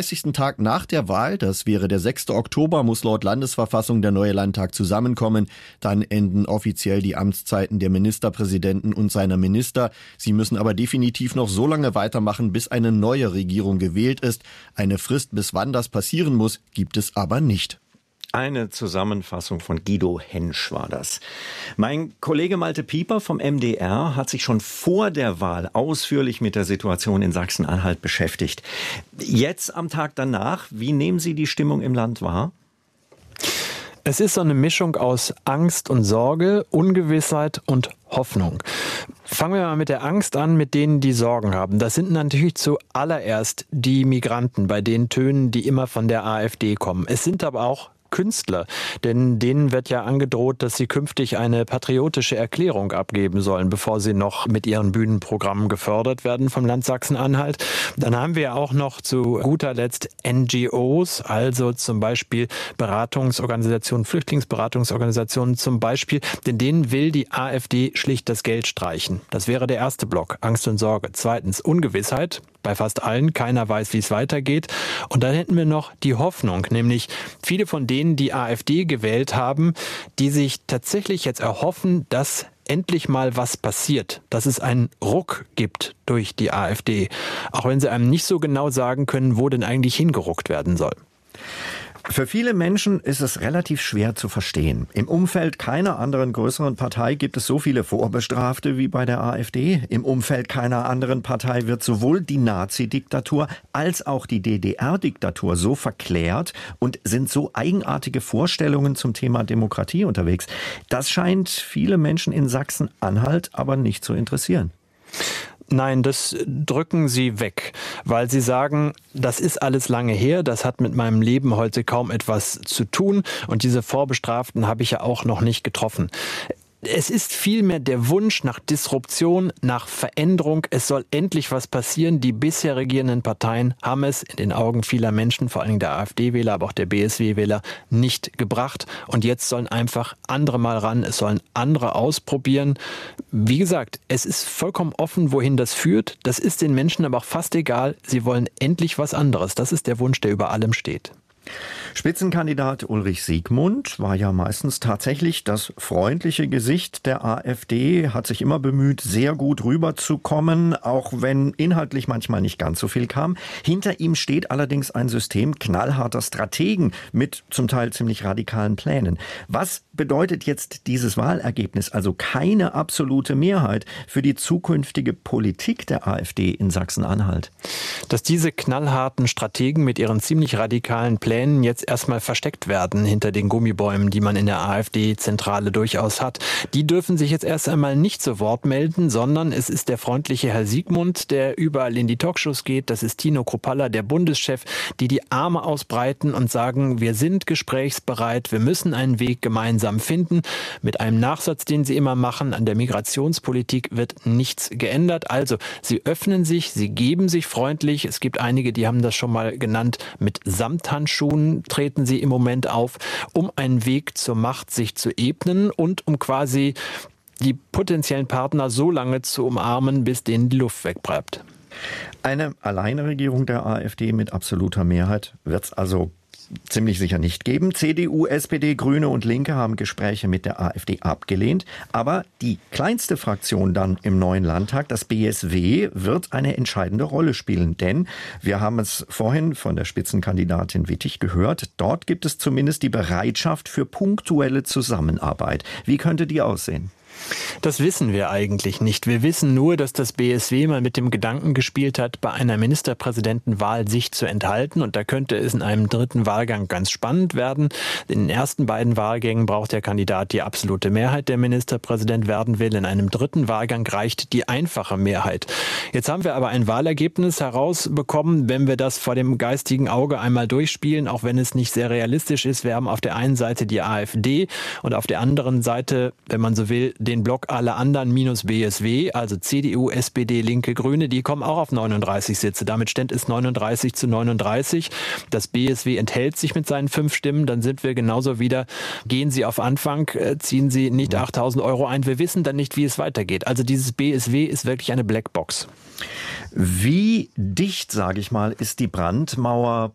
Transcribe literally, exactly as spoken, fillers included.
dreißigsten Tag nach der Wahl, das wäre der sechste Oktober, muss laut Landesverfassung der neue Landtag zusammenkommen. Dann enden offiziell die Amtszeiten der Ministerpräsidenten und seiner Minister. Sie müssen aber definitiv noch so lange weitermachen, bis eine neue Regierung gewählt ist. Eine Frist, bis wann das passieren muss, gibt es aber nicht. Eine Zusammenfassung von Guido Hensch war das. Mein Kollege Malte Pieper vom M D R hat sich schon vor der Wahl ausführlich mit der Situation in Sachsen-Anhalt beschäftigt. Jetzt am Tag danach, wie nehmen Sie die Stimmung im Land wahr? Es ist so eine Mischung aus Angst und Sorge, Ungewissheit und Hoffnung. Fangen wir mal mit der Angst an, mit denen die Sorgen haben. Das sind natürlich zuallererst die Migranten, bei den Tönen, die immer von der AfD kommen. Es sind aber auch Künstler, denn denen wird ja angedroht, dass sie künftig eine patriotische Erklärung abgeben sollen, bevor sie noch mit ihren Bühnenprogrammen gefördert werden vom Land Sachsen-Anhalt. Dann haben wir auch noch zu guter Letzt N G Os, also zum Beispiel Beratungsorganisationen, Flüchtlingsberatungsorganisationen zum Beispiel, denn denen will die AfD schlicht das Geld streichen. Das wäre der erste Block, Angst und Sorge. Zweitens Ungewissheit. Bei fast allen. Keiner weiß, wie es weitergeht. Und dann hätten wir noch die Hoffnung, nämlich viele von denen, die AfD gewählt haben, die sich tatsächlich jetzt erhoffen, dass endlich mal was passiert, dass es einen Ruck gibt durch die AfD. Auch wenn sie einem nicht so genau sagen können, wo denn eigentlich hingeruckt werden soll. Für viele Menschen ist es relativ schwer zu verstehen. Im Umfeld keiner anderen größeren Partei gibt es so viele Vorbestrafte wie bei der AfD. Im Umfeld keiner anderen Partei wird sowohl die Nazi-Diktatur als auch die D D R-Diktatur so verklärt und sind so eigenartige Vorstellungen zum Thema Demokratie unterwegs. Das scheint viele Menschen in Sachsen-Anhalt aber nicht zu interessieren. Nein, das drücken sie weg, weil sie sagen, das ist alles lange her, das hat mit meinem Leben heute kaum etwas zu tun und diese Vorbestraften habe ich ja auch noch nicht getroffen. Es ist vielmehr der Wunsch nach Disruption, nach Veränderung. Es soll endlich was passieren. Die bisher regierenden Parteien haben es in den Augen vieler Menschen, vor allem der AfD-Wähler, aber auch der B S W-Wähler, nicht gebracht. Und jetzt sollen einfach andere mal ran. Es sollen andere ausprobieren. Wie gesagt, es ist vollkommen offen, wohin das führt. Das ist den Menschen aber auch fast egal. Sie wollen endlich was anderes. Das ist der Wunsch, der über allem steht. Spitzenkandidat Ulrich Siegmund war ja meistens tatsächlich das freundliche Gesicht der AfD, hat sich immer bemüht, sehr gut rüberzukommen, auch wenn inhaltlich manchmal nicht ganz so viel kam. Hinter ihm steht allerdings ein System knallharter Strategen mit zum Teil ziemlich radikalen Plänen. Was bedeutet jetzt dieses Wahlergebnis, also keine absolute Mehrheit, für die zukünftige Politik der AfD in Sachsen-Anhalt? Dass diese knallharten Strategen mit ihren ziemlich radikalen Plänen jetzt erstmal versteckt werden hinter den Gummibäumen, die man in der AfD-Zentrale durchaus hat. Die dürfen sich jetzt erst einmal nicht zu Wort melden, sondern es ist der freundliche Herr Siegmund, der überall in die Talkshows geht. Das ist Tino Kruppalla, der Bundeschef, die die Arme ausbreiten und sagen, wir sind gesprächsbereit, wir müssen einen Weg gemeinsam finden. Mit einem Nachsatz, den sie immer machen, an der Migrationspolitik wird nichts geändert. Also sie öffnen sich, sie geben sich freundlich. Es gibt einige, die haben das schon mal genannt, mit Samthandschuhen treten sie im Moment auf, um einen Weg zur Macht sich zu ebnen und um quasi die potenziellen Partner so lange zu umarmen, bis denen die Luft wegbleibt. Eine Alleinregierung der AfD mit absoluter Mehrheit wird es also ziemlich sicher nicht geben. C D U, S P D, Grüne und Linke haben Gespräche mit der AfD abgelehnt. Aber die kleinste Fraktion dann im neuen Landtag, das B S W, wird eine entscheidende Rolle spielen. Denn wir haben es vorhin von der Spitzenkandidatin Wittig gehört, dort gibt es zumindest die Bereitschaft für punktuelle Zusammenarbeit. Wie könnte die aussehen? Das wissen wir eigentlich nicht. Wir wissen nur, dass das B S W mal mit dem Gedanken gespielt hat, bei einer Ministerpräsidentenwahl sich zu enthalten. Und da könnte es in einem dritten Wahlgang ganz spannend werden. In den ersten beiden Wahlgängen braucht der Kandidat die absolute Mehrheit, der Ministerpräsident werden will. In einem dritten Wahlgang reicht die einfache Mehrheit. Jetzt haben wir aber ein Wahlergebnis herausbekommen, wenn wir das vor dem geistigen Auge einmal durchspielen, auch wenn es nicht sehr realistisch ist. Wir haben auf der einen Seite die AfD und auf der anderen Seite, wenn man so will, den Block alle anderen minus B S W, also C D U, S P D, Linke, Grüne, die kommen auch auf neununddreißig Sitze. Damit ständ es neununddreißig zu neununddreißig. Das B S W enthält sich mit seinen fünf Stimmen. Dann sind wir genauso wieder, gehen Sie auf Anfang, ziehen Sie nicht achttausend Euro ein. Wir wissen dann nicht, wie es weitergeht. Also dieses B S W ist wirklich eine Blackbox. Wie dicht, sage ich mal, ist die Brandmauer